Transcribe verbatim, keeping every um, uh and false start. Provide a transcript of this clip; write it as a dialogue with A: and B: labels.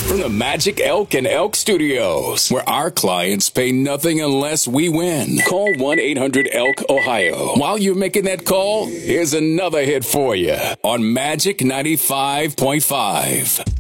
A: From the Magic Elk and Elk Studios, where our clients pay nothing unless we win. Call one eight hundred elk ohio. While you're making that call, here's another hit for you on Magic ninety-five point five.